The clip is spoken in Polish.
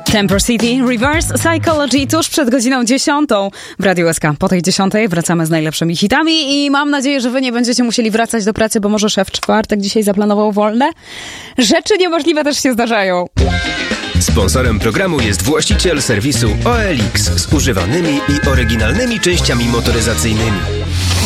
Temper City, Reverse Psychology tuż przed godziną 10 w Radiu SK. Po tej 10 wracamy z najlepszymi hitami i mam nadzieję, że wy nie będziecie musieli wracać do pracy, bo może szef w czwartek dzisiaj zaplanował wolne. Rzeczy niemożliwe też się zdarzają. Sponsorem programu jest właściciel serwisu OLX z używanymi i oryginalnymi częściami motoryzacyjnymi.